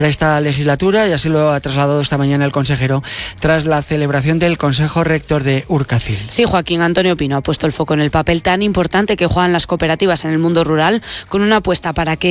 esta legislatura, y así lo ha trasladado esta mañana el consejero tras la celebración del Consejo Rector de Urkacil. Sí, Joaquín Antonio Pino ha puesto el foco en el papel tan importante que juegan las cooperativas en el mundo rural, con una apuesta para que